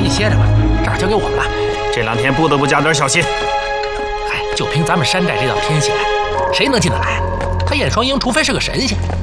歇着吧，这儿交给我们了。 这2天不得不加点小心。 哎，就凭咱们山寨这道天险，谁能进得来？他燕双鹰除非是个神仙。